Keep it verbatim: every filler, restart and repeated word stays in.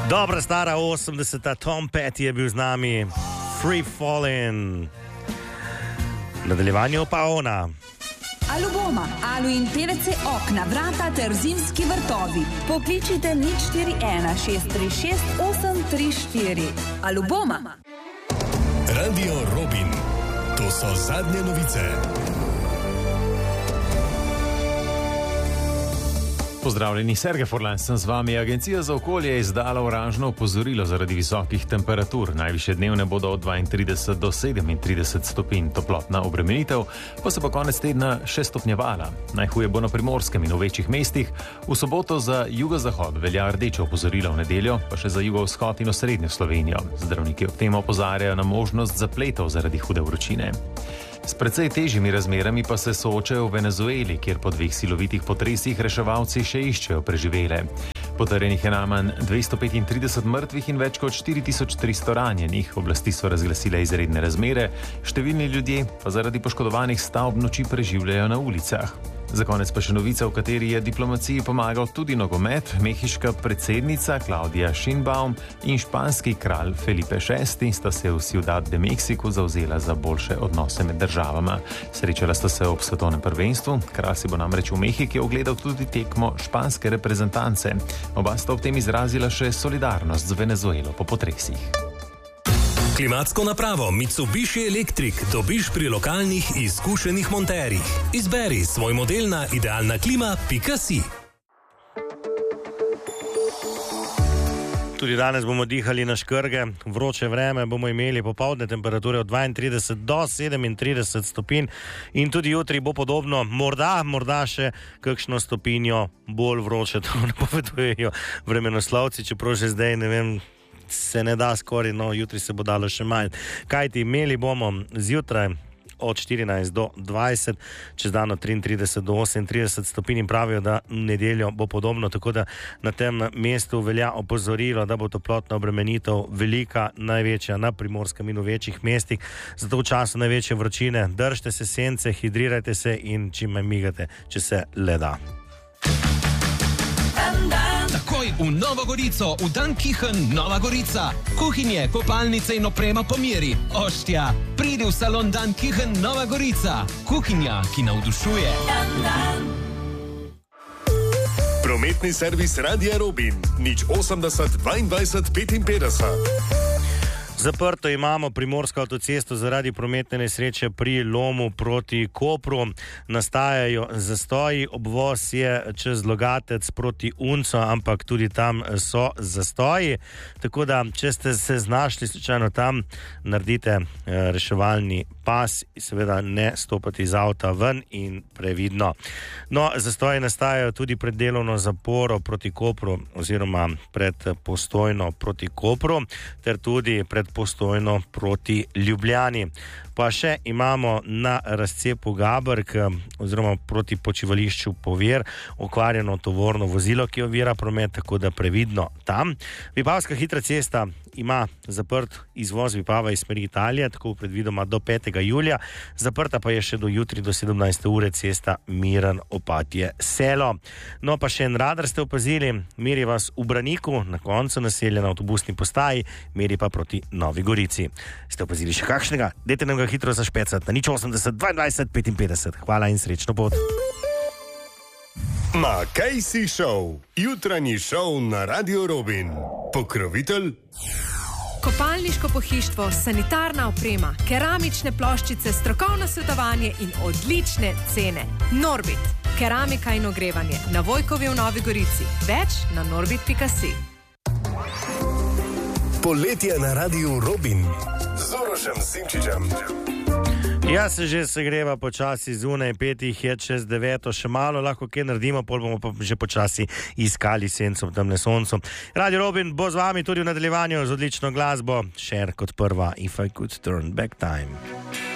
Dobra stara osemdeseta, Tom Petty je bil z nami, Free Fallin'. Nadaljevanju pa ona. Aluboma, Alu in P V C okna, vrata ter zimski vrtovi. Pokličite nič štiri ena šest tri šest osem tri štiri. Aluboma. Radio Robin. To so zadnje novice. Pozdravljeni, Sergej Forlan sem z vami. Agencija za okolje je izdala oranžno opozorilo zaradi visokih temperatur. Najvišje dnevne bodo od dvaintrideset do sedemintrideset stopinj, toplotna obremenitev pa se bo konec tedna še stopnjevala. Najhuje bo na Primorskem in v večjih mestih. V soboto za jugozahod velja rdeče opozorilo, v nedeljo pa še za jugovzhod in osrednjo Slovenijo. Zdravniki ob tem opozarjajo na možnost zapletov zaradi hude vročine. S precej težjimi razmerami pa se soočajo v Venezueli, kjer po dveh silovitih potresih reševalci še iščejo preživele. Potrjenih je najmanj dvesto petintrideset mrtvih in več kot štiri tisoč tristo ranjenih. Oblasti so razglasile izredne razmere, številni ljudje pa zaradi poškodovanih stavb noči preživljajo na ulicah. Za konec pa še novica, v kateri je diplomaciji pomagal tudi nogomet. Mehiška predsednica Claudia Sheinbaum in španski kralj Felipe šesti sta se v Ciudad de Mexico zavzela za boljše odnose med državama. Srečala sta se ob svetovnem prvenstvu. Kralj si bo namreč v Mehiki ogledal tudi tekmo španske reprezentance. Oba sta ob tem izrazila še solidarnost z Venezuelo po potresih. Klimatsko napravo Mitsubishi Electric dobiš pri lokalnih izkušenih monterjih. Izberi svoj model na idealna klima pika si. Tudi danes bomo dihali na škrge, vroče vreme bomo imeli, popoldne temperature od dvaintrideset do sedemintrideset stopinj in tudi jutri bo podobno, morda, morda še kakšno stopinjo bolj vroče, to napovedujejo vremenoslovci, čeprav že zdaj ne vem, se ne da skoraj, no jutri se bo dalo še manj. Kajti imeli bomo zjutraj od štirinajst do dvajset, čez dan od triintrideset do osemintrideset stopinj in pravijo, da nedeljo bo podobno, tako da na tem mestu velja opozorilo, da bo toplotna obremenitev velika, največja na Primorskem in v večjih mestih, zato v času največje vročine držite se sence, hidrirajte se in čim manj migate, če se le da. Takoj v Novo Gorico, v Dan Kichen Nova Gorica. Kuhinje, kopalnice in oprema po meri. Oštja, pridi v salon Dan Kichen Nova Gorica. Kuhinja, ki navdušuje. Dan, dan. Prometni servis Radia Robin. nič osemdeset dvaindvajset petinpetdeset. Zaprto imamo Primorsko avtocesto zaradi prometne nesreče pri lomu proti Kopru. Nastajajo zastoji, obvoz je čez Logatec proti Unco, ampak tudi tam so zastoji. Tako da, če ste se znašli slučajno tam, naredite reševalni pas, seveda ne stopati iz avta ven in previdno. No, zastoji nastajajo tudi pred delovno zaporo proti Kopru oziroma pred Postojno proti Kopru ter tudi pred Postojno proti Ljubljani. Pa še imamo na razcepu Gabrk oziroma proti počivališču Povir okvarjeno tovorno vozilo, ki ovira promet, tako da previdno tam. Vipavska hitra cesta ima zaprt izvoz Vipava iz smeri Italije, tako predvidoma do petega julija. Zaprta pa je še do jutri do sedemnajste ure cesta Miren Opatje Selo. No pa še en radar ste opazili, meri vas v Braniku, na koncu naselja na avtobusni postaji, meri pa proti Novi Gorici. Ste opazili še kakšnega? Dajte nam ga hitro zašpecati na nič osemdeset dvaindvajset petinpetdeset. Hvala in srečno pot. Makejsi Show, jutranji šov na Radio Robin. Pokrovitelj Kopalniško pohištvo, sanitarna oprema, keramične ploščice, strokovno svetovanje in odlične cene. Norbit, keramika in ogrevanje na Vojkovi v Novi Gorici. Več na norbit pika si. Poletje na Radio Robin z Urošem Simčičem. Ja, se že segreva počasi zunaj, petih je čez deveto, še malo lahko kaj naredimo, pol bomo pa že počasi iskali senco v temne soncu. Radio Robin bo z vami tudi v nadaljevanju z odlično glasbo, Cher kot prva, If I Could Turn Back Time.